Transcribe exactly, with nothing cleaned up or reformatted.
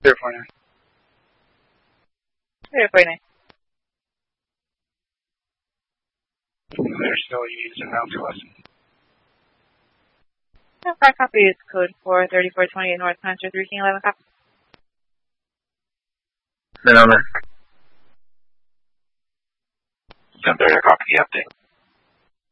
zero four nine. zero four nine. They're still using now to us. Five copy is code for thirty-four twenty-eight North Hunter, three King eleven copy. Then I'm there. ten thirty, copy the update.